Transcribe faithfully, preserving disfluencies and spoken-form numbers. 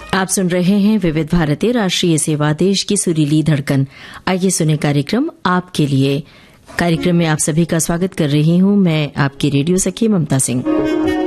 आप सुन रहे हैं विविध भारती राष्ट्रीय सेवा, देश की सुरीली धड़कन। आइए सुने कार्यक्रम आपके लिए। कार्यक्रम में आप सभी का स्वागत कर रही हूं मैं, आपकी रेडियो सखी ममता सिंह।